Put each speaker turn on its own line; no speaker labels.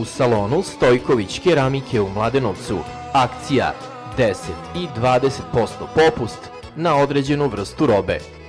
u salonu Stojković keramike u Mladenovcu. Akcija 10 i 20% popust na određenu vrstu robe.